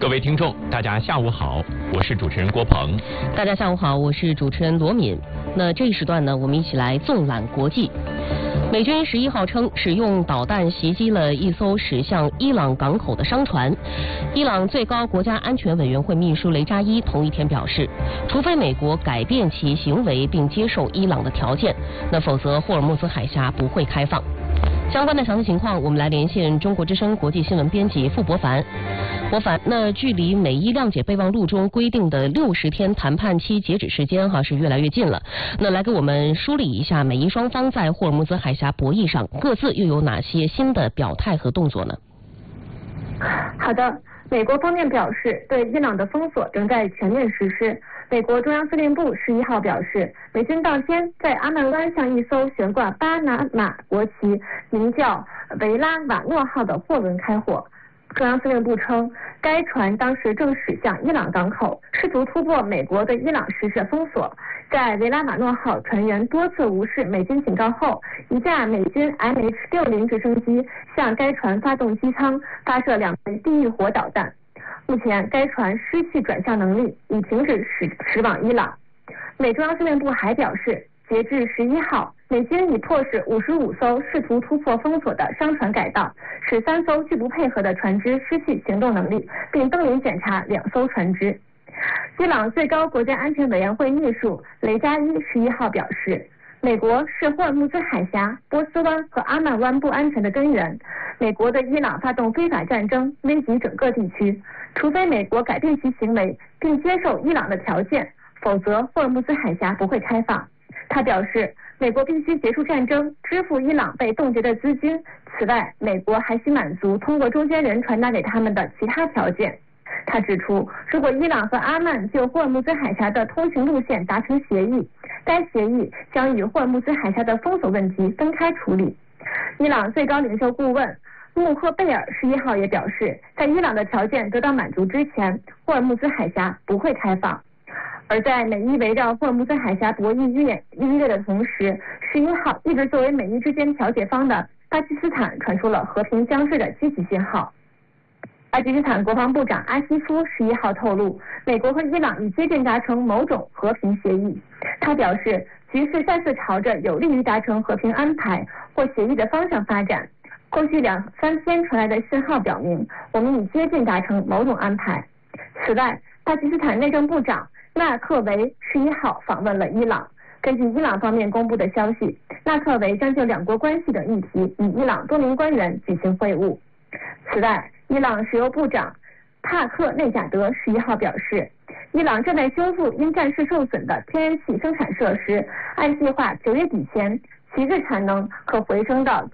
各位听众，大家下午好，我是主持人郭鹏。 大家下午好，我是主持人罗敏。那这一时段呢，我们一起来纵览国际。美军11号称使用导弹袭击了一艘驶向伊朗港口的商船。伊朗最高国家安全委员会秘书雷扎伊同一天表示，除非美国改变其行为并接受伊朗的条件，那否则霍尔木兹海峡不会开放。相关的详细情况，我们来连线中国之声国际新闻编辑傅博凡。博凡，那距离美伊谅解备忘录中规定的60天谈判期截止时间是越来越近了。那来给我们梳理一下美伊双方在霍尔木兹海峡博弈上各自又有哪些新的表态和动作呢？ 好的，美国方面表示，对伊朗的封锁正在全面实施。美国中央司令部11号表示，美军当天在阿曼湾向一艘悬挂巴拿马国旗、名叫维拉瓦诺号的货轮开火。中央司令部称，该船当时正驶向伊朗港口，试图突破美国对伊朗实施封锁。在维拉瓦诺号船员多次无视美军警告后，一架美军 MH-60直升机向该船发动机舱发射2枚地狱火导弹。目前该船失去转向能力，已停止驶往伊朗。美中央司令部还表示，截至11号，美军已迫使55艘试图突破封锁的商船改道，使3艘拒不配合的船只失去行动能力，并登临检查2艘船只。伊朗最高国家安全委员会秘书雷扎伊11号表示，美国是霍尔木兹海峡、波斯湾和阿曼湾不安全的根源。美国对伊朗发动非法战争，危及整个地区。除非美国改变其行为并接受伊朗的条件，否则霍尔木兹海峡不会开放。他表示，美国必须结束战争，支付伊朗被冻结的资金。此外，美国还需满足通过中间人传达给他们的其他条件。他指出，如果伊朗和阿曼就霍尔木兹海峡的通行路线达成协议，该协议将与霍尔木兹海峡的封锁问题分开处理。伊朗最高领袖顾问穆赫贝尔11号也表示，在伊朗的条件得到满足之前，霍尔木兹海峡不会开放。而在美伊围绕霍尔木兹海峡博弈愈演愈烈的同时，11号一直作为美伊之间调解方的巴基斯坦传出了和平将至的积极信号。巴基斯坦国防部长阿西夫11号透露，美国和伊朗已接近达成某种和平协议。他表示，局势再次朝着有利于达成和平安排或协议的方向发展。过去2-3天传来的信号表明，我们已接近达成某种安排。此外，巴基斯坦内政部长纳克维11号访问了伊朗。根据伊朗方面公布的消息，纳克维将就2国关系等议题与伊朗多名官员举行会晤。此外，伊朗石油部长帕克内贾德11号表示，伊朗正在修复因战事受损的天然气生产设施，按计划9月底前，其日产能可回升到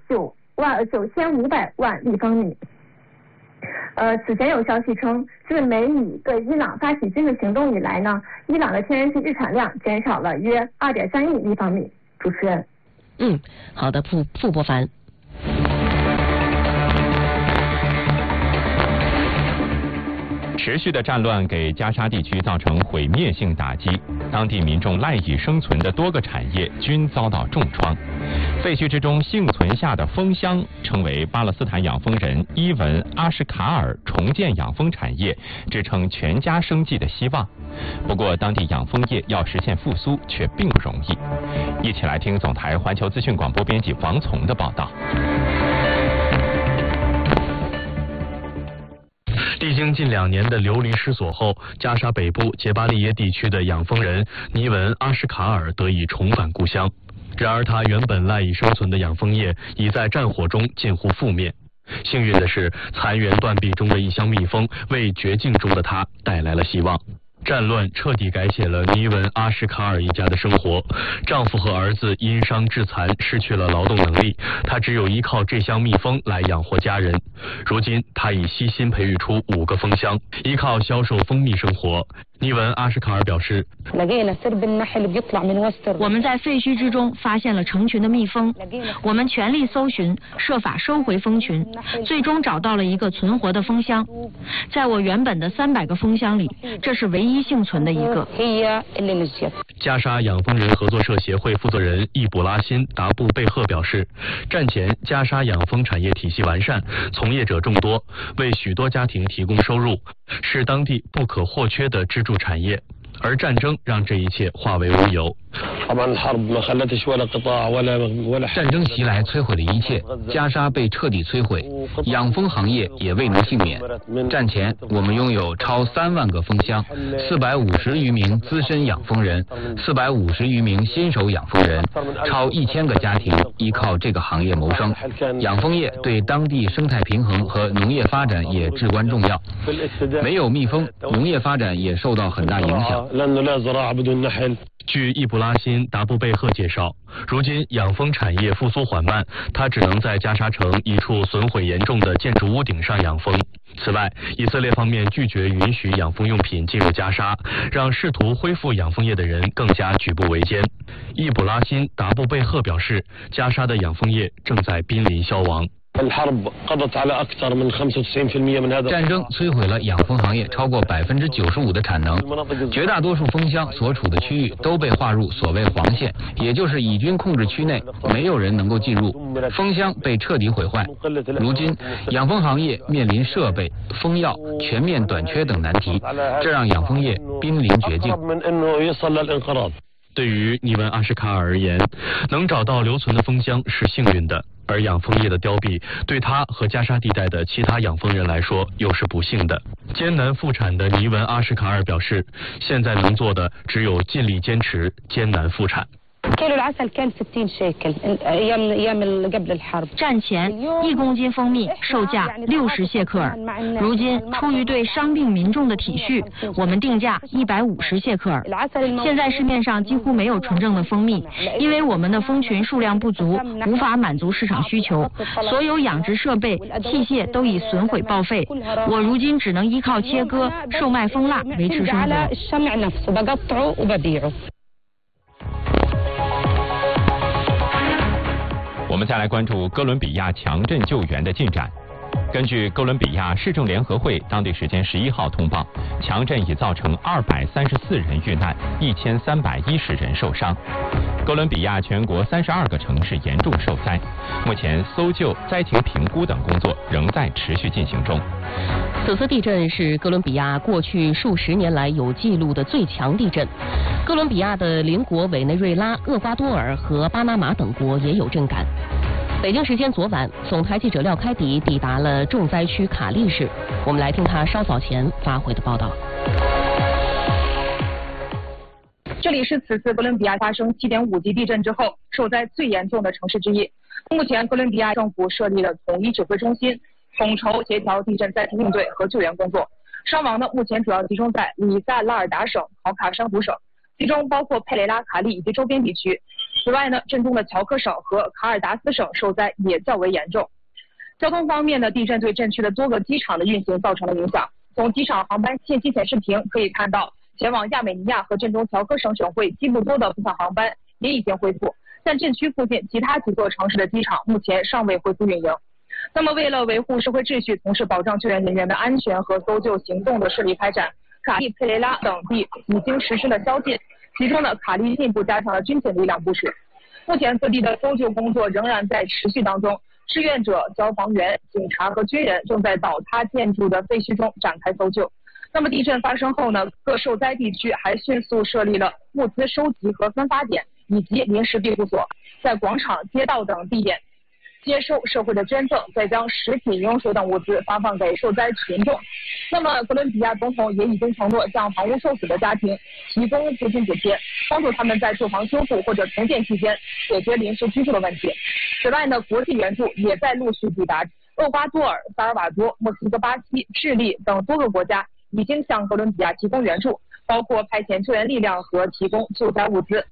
9500万立方米。此前有消息称，自美以对伊朗发起军事行动以来呢，伊朗的天然气日产量减少了约2.3亿立方米。主持人。 好的，傅博凡。 持续的战乱给加沙地区造成毁灭性打击，当地民众赖以生存的多个产业均遭到重创。废墟之中幸存下的蜂箱，成为巴勒斯坦养蜂人伊文·阿什卡尔重建养蜂产业、支撑全家生计的希望。不过，当地养蜂业要实现复苏却并不容易。一起来听总台环球资讯广播编辑王从的报道。 历经近2年的流离失所后，加沙北部杰巴利耶地区的养蜂人尼文·阿什卡尔得以重返故乡。然而，他原本赖以生存的养蜂业已在战火中近乎覆灭。幸运的是，残垣断壁中的一箱蜜蜂为绝境中的他带来了希望。战乱彻底改写了尼文·阿什卡尔一家的生活，丈夫和儿子因伤致残，失去了劳动能力，她只有依靠这箱蜜蜂来养活家人。如今，她已悉心培育出5个蜂箱，依靠销售蜂蜜生活。尼文·阿什卡尔表示， 我们在废墟之中发现了成群的蜜蜂，我们全力搜寻，设法收回蜂群，最终找到了一个存活的蜂箱。在我原本的300个蜂箱里，这是唯一幸存的一个。 加沙养蜂人合作社协会负责人易卜拉辛·达布贝赫表示，战前加沙养蜂产业体系完善，从业者众多，为许多家庭提供收入。 是当地不可或缺的支柱产业，而战争让这一切化为乌有。 战争袭来摧毁了一切，加沙被彻底摧毁，养蜂行业也未能幸免。战前，我们拥有超3万个蜂箱，450余名资深养蜂人，450余名新手养蜂人，超1000个家庭依靠这个行业谋生。养蜂业对当地生态平衡和农业发展也至关重要，没有蜜蜂，农业发展也受到很大影响。 据易卜拉欣·达布贝赫介绍，如今养蜂产业复苏缓慢，他只能在加沙城一处损毁严重的建筑屋顶上养蜂。此外，以色列方面拒绝允许养蜂用品进入加沙，让试图恢复养蜂业的人更加举步维艰。易卜拉欣·达布贝赫表示，加沙的养蜂业正在濒临消亡。 战争摧毁了养蜂行业超过95%的产能，绝大多数蜂箱所处的区域都被划入所谓黄线，也就是以军控制区内，没有人能够进入，蜂箱被彻底毁坏。如今，养蜂行业面临设备、蜂药全面短缺等难题，这让养蜂业濒临绝境。 对于尼文阿什卡尔而言，能找到留存的蜂箱是幸运的，而养蜂业的凋敝对他和加沙地带的其他养蜂人来说又是不幸的。艰难复产的尼文阿什卡尔表示，现在能做的只有尽力坚持，艰难复产。 战前1公斤蜂蜜售价60谢克尔，如今出于对伤病民众的体恤，我们定价150谢克尔。现在市面上几乎没有纯正的蜂蜜，因为我们的蜂群数量不足，无法满足市场需求，所有养殖设备、器械都已损毁报废。我如今只能依靠切割、售卖蜂蜡维持生活。 我们再来关注哥伦比亚强震救援的进展。根据哥伦比亚市政联合会当地时间11号通报，强震已造成234人遇难，1310人受伤。哥伦比亚全国32个城市严重受灾，目前搜救、灾情评估等工作仍在持续进行中。 此次地震是哥伦比亚过去数十年来有记录的最强地震。哥伦比亚的邻国委内瑞拉、厄瓜多尔和巴拿马等国也有震感。北京时间昨晚，总台记者廖开迪抵达了重灾区卡利市，我们来听他稍早前发回的报道。 这里是此次哥伦比亚发生7.5级地震之后受灾最严重的城市之一。目前，哥伦比亚政府设立了统一指挥中心，统筹协调地震灾情应对和救援工作。伤亡呢，目前主要集中在里萨拉尔达省、考卡山湖省，其中包括佩雷拉、卡利以及周边地区。此外呢，震中的乔科省和卡尔达斯省受灾也较为严重。交通方面呢，地震对震区的多个机场的运行造成了影响。从机场航班信息显示屏可以看到，前往亚美尼亚和震中乔科省省会基布多的部分航班也已经恢复，但震区附近其他几座城市的机场目前尚未恢复运营。那么，为了维护社会秩序，同时保障救援人员的安全和搜救行动的顺利开展，卡利、佩雷拉等地已经实施了宵禁。其中呢，卡利进一步加强了军警力量部署。目前各地的搜救工作仍然在持续当中，志愿者、消防员、警察和军人正在倒塌建筑的废墟中展开搜救。那么地震发生后呢，各受灾地区还迅速设立了物资收集和分发点以及临时庇护所，在广场、街道等地点接收社会的捐赠，再将食品、饮用水等物资发放给受灾群众。那么，哥伦比亚总统也已经承诺向房屋受损的家庭提供租金补贴，帮助他们在住房修复或者重建期间解决临时居住的问题。此外呢，国际援助也在陆续抵达。厄瓜多尔、萨尔瓦多、墨西哥、巴西、智利等多个国家已经向哥伦比亚提供援助，包括派遣救援力量和提供救灾物资。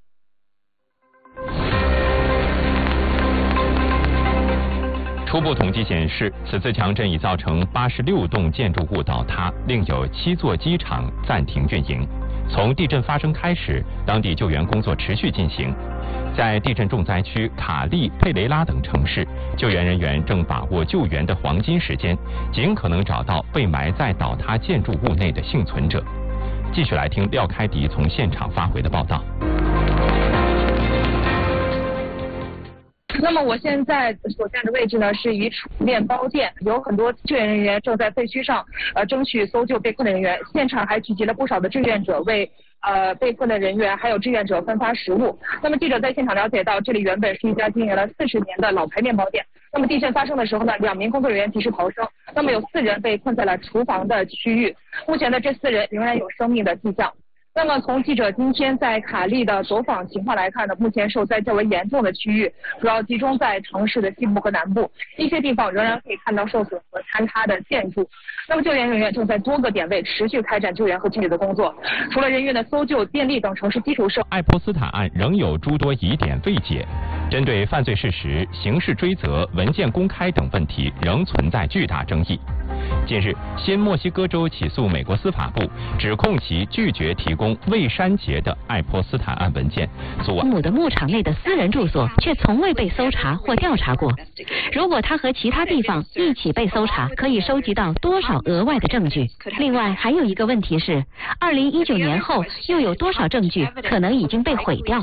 初步统计显示，此次强震已造成86栋建筑物倒塌，另有7座机场暂停运营。从地震发生开始，当地救援工作持续进行。在地震重灾区卡利、佩雷拉等城市，救援人员正把握救援的黄金时间，尽可能找到被埋在倒塌建筑物内的幸存者。继续来听廖开迪从现场发回的报道。 那么我现在所站的位置呢，是于储面包店，有很多救援人员正在废墟上争取搜救被困的人员，现场还聚集了不少的志愿者为被困的人员还有志愿者分发食物。那么记者在现场了解到，这里原本是一家经营了40年的老牌面包店。那么地震发生的时候呢，2名工作人员及时逃生，那么有4人被困在了厨房的区域，目前的这4人仍然有生命的迹象。那么从记者今天在卡利的走访情况来看呢，目前受灾较为严重的区域主要集中在城市的西部和南部，一些地方仍然可以看到受损和坍塌的建筑。那么救援人员正在多个点位持续开展救援和清理的工作，除了人员的搜救、电力等城市基础设施。 爱泼斯坦案仍有诸多疑点未解，针对犯罪事实、刑事追责、文件公开等问题仍存在巨大争议。近日，新墨西哥州起诉美国司法部，指控其拒绝提供未删节的爱泼斯坦案文件，阻姆的牧场内的私人住所却从未被搜查或调查过。如果它和其他地方一起被搜查，可以收集到多少额外的证据？另外，还有一个问题是，2019年后又有多少证据可能已经被毁掉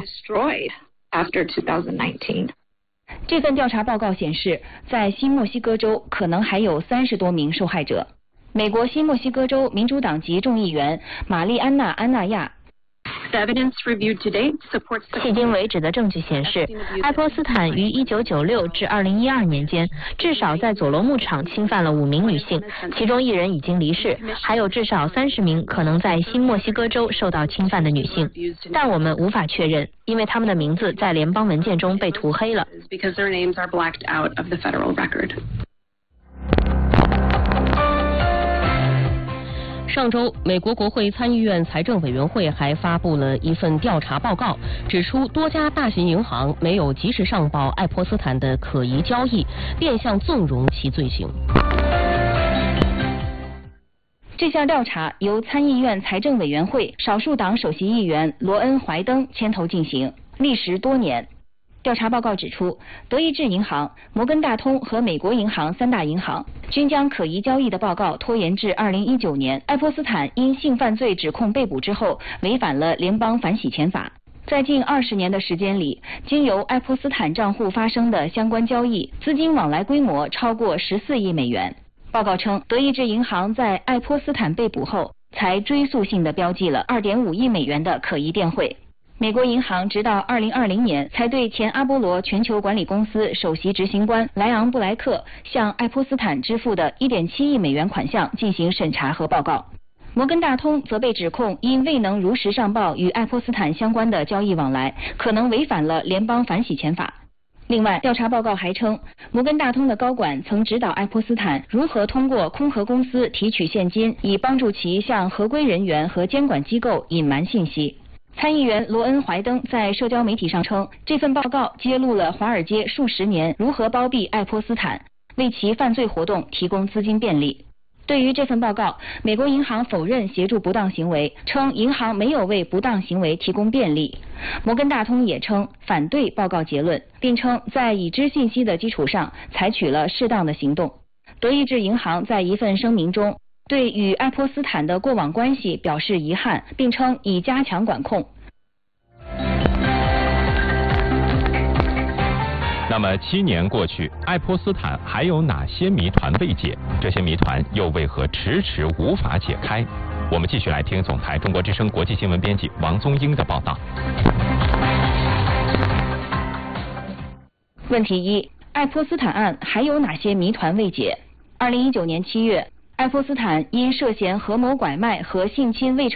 这份调查报告显示，在新墨西哥州可能还有30多名受害者。美国新墨西哥州民主党籍众议员玛丽安娜·安纳亚。 迄今为止的证据显示，爱泼斯坦于1996至2012年间，至少在佐罗牧场侵犯了5名女性，其中1人已经离世，还有至少30名可能在新墨西哥州受到侵犯的女性，但我们无法确认，因为他们的名字在联邦文件中被涂黑了。 上周，美国国会参议院财政委员会还发布了一份调查报告，指出多家大型银行没有及时上报爱泼斯坦的可疑交易，变相纵容其罪行。 这项调查由参议院财政委员会少数党首席议员罗恩·怀登牵头进行，历时多年。调查报告指出，德意志银行、摩根大通和美国银行3大银行均将可疑交易的报告拖延至2019年。爱泼斯坦因性犯罪指控被捕之后，违反了联邦反洗钱法。在近20年的时间里，经由爱泼斯坦账户发生的相关交易资金往来规模超过14亿美元。报告称，德意志银行在爱泼斯坦被捕后，才追溯性地标记了2.5亿美元的可疑电汇。美国银行直到2020年才对前阿波罗全球管理公司首席执行官莱昂·布莱克向爱泼斯坦支付的1.7亿美元款项进行审查和报告。摩根大通则被指控因未能如实上报与爱泼斯坦相关的交易往来，可能违反了联邦反洗钱法。另外，调查报告还称，摩根大通的高管曾指导爱泼斯坦如何通过空壳公司提取现金，以帮助其向合规人员和监管机构隐瞒信息。参议员罗恩·怀登在社交媒体上称，这份报告揭露了华尔街数十年如何包庇爱泼斯坦，为其犯罪活动提供资金便利。对于这份报告，美国银行否认协助不当行为，称银行没有为不当行为提供便利。摩根大通也称反对报告结论，并称在已知信息的基础上采取了适当的行动。德意志银行在一份声明中对与爱泼斯坦的过往关系表示遗憾，并称已加强管控。 那么7年过去，爱泼斯坦还有哪些谜团未解？这些谜团又为何迟迟无法解开？我们继续来听总台中国之声国际新闻编辑王宗英的报道。 问题1：爱泼斯坦案还有哪些谜团未解？2019年7月，爱泼斯坦因涉嫌合谋拐卖和性侵未成